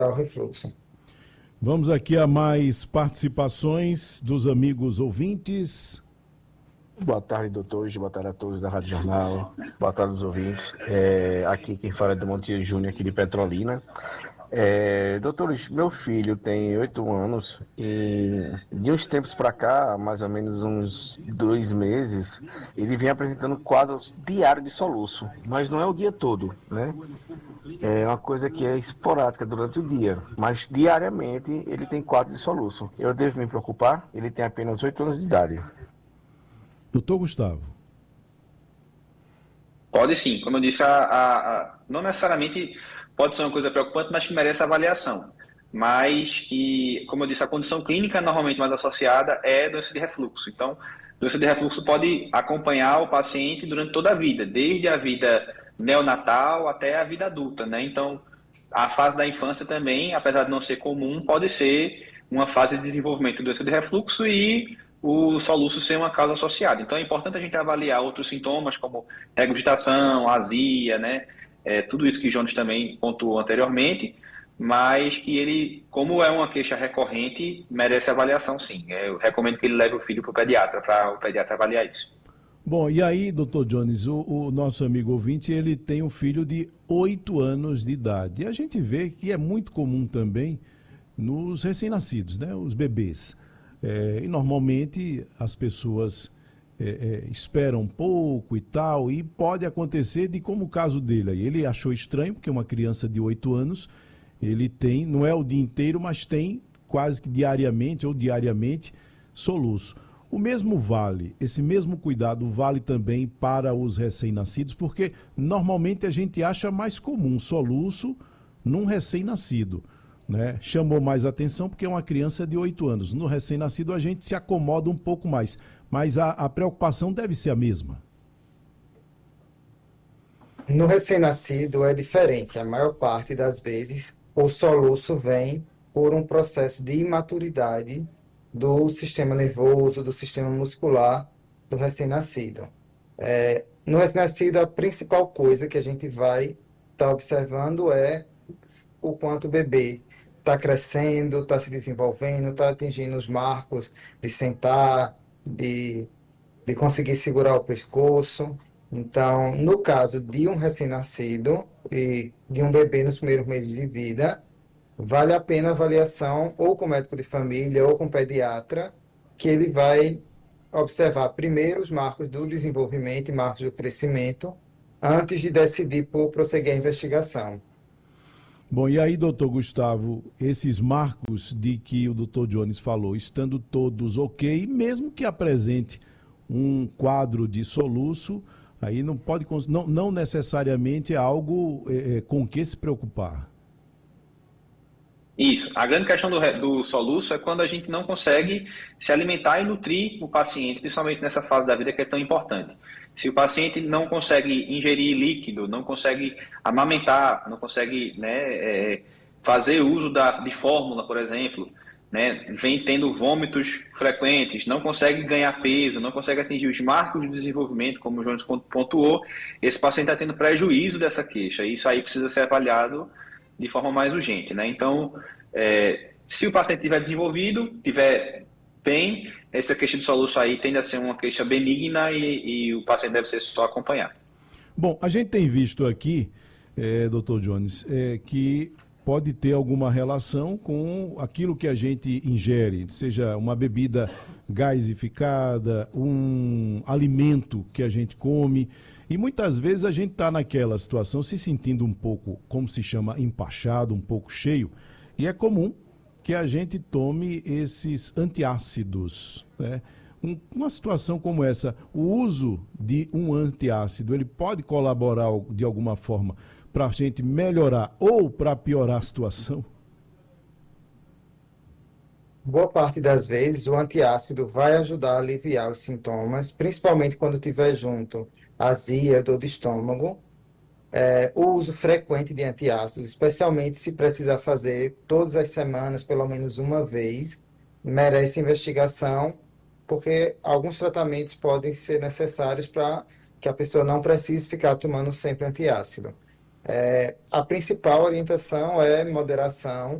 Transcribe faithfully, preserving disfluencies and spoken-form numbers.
o refluxo. Vamos aqui a mais participações dos amigos ouvintes. Boa tarde, doutores. Boa tarde a todos da Rádio Jornal. Boa tarde aos ouvintes. É, aqui quem fala é do Monte Júnior, aqui de Petrolina. É, doutores, meu filho tem oito anos e de uns tempos para cá, mais ou menos uns dois meses, ele vem apresentando quadros diários de soluço, mas não é o dia todo, né? É uma coisa que é esporádica durante o dia, mas diariamente ele tem quadro de soluço. Eu devo me preocupar? Ele tem apenas oito anos de idade. Doutor Gustavo. Pode sim, como eu disse, a, a, a, não necessariamente pode ser uma coisa preocupante, mas que merece avaliação. Mas que, como eu disse, a condição clínica normalmente mais associada é doença de refluxo. Então, doença de refluxo pode acompanhar o paciente durante toda a vida, desde a vida neonatal até a vida adulta, né? Então, a fase da infância também, apesar de não ser comum, pode ser uma fase de desenvolvimento de doença de refluxo e o soluço ser uma causa associada. Então é importante a gente avaliar outros sintomas, como regurgitação, azia, né? É, tudo isso que o Jones também pontuou anteriormente, mas que ele, como é uma queixa recorrente, merece avaliação sim. Eu recomendo que ele leve o filho para o pediatra, para o pediatra avaliar isso. Bom, e aí, doutor Jones, o, o nosso amigo ouvinte, ele tem um filho de oito anos de idade. E a gente vê que é muito comum também nos recém-nascidos, né? Os bebês. É, e normalmente as pessoas é, é, esperam um pouco e tal, e pode acontecer de como o caso dele. Aí ele achou estranho, porque uma criança de oito anos, ele tem, não é o dia inteiro, mas tem quase que diariamente ou diariamente soluço. O mesmo vale, esse mesmo cuidado vale também para os recém-nascidos, porque normalmente a gente acha mais comum soluço num recém-nascido. Né? Chamou mais atenção porque é uma criança de oito anos. No recém-nascido a gente se acomoda um pouco mais, mas a, a preocupação deve ser a mesma. No recém-nascido é diferente. A maior parte das vezes o soluço vem por um processo de imaturidade do sistema nervoso, do sistema muscular do recém-nascido. É, no recém-nascido, a principal coisa que a gente vai estar tá observando é o quanto o bebê está crescendo, está se desenvolvendo, está atingindo os marcos de sentar, de, de conseguir segurar o pescoço. Então, no caso de um recém-nascido e de um bebê nos primeiros meses de vida, vale a pena a avaliação ou com médico de família ou com pediatra, que ele vai observar primeiro os marcos do desenvolvimento e marcos do crescimento, antes de decidir por prosseguir a investigação. Bom, e aí, doutor Gustavo, esses marcos de que o doutor Jones falou, estando todos ok, mesmo que apresente um quadro de soluço, aí não pode, não, não necessariamente é algo é, com que se preocupar. Isso. A grande questão do, do soluço é quando a gente não consegue se alimentar e nutrir o paciente, principalmente nessa fase da vida que é tão importante. Se o paciente não consegue ingerir líquido, não consegue amamentar, não consegue né, é, fazer uso da, de fórmula, por exemplo, né, vem tendo vômitos frequentes, não consegue ganhar peso, não consegue atingir os marcos de desenvolvimento, como o Jones pontuou, esse paciente está tendo prejuízo dessa queixa. E isso aí precisa ser avaliado de forma mais urgente, né? Então, é, se o paciente tiver desenvolvido, tiver bem, essa queixa de soluço aí tende a ser uma queixa benigna e, e o paciente deve ser só acompanhado. Bom, a gente tem visto aqui, é, doutor Jones, é, que pode ter alguma relação com aquilo que a gente ingere, seja uma bebida gasificada, um alimento que a gente come. E muitas vezes a gente está naquela situação se sentindo um pouco, como se chama, empachado, um pouco cheio. E é comum que a gente tome esses antiácidos, né? Um, uma situação como essa, o uso de um antiácido, ele pode colaborar de alguma forma para a gente melhorar ou para piorar a situação? Boa parte das vezes, o antiácido vai ajudar a aliviar os sintomas, principalmente quando tiver junto azia, dor de estômago. É, o uso frequente de antiácidos, especialmente se precisar fazer todas as semanas, pelo menos uma vez, merece investigação, porque alguns tratamentos podem ser necessários para que a pessoa não precise ficar tomando sempre antiácido. É, a principal orientação é moderação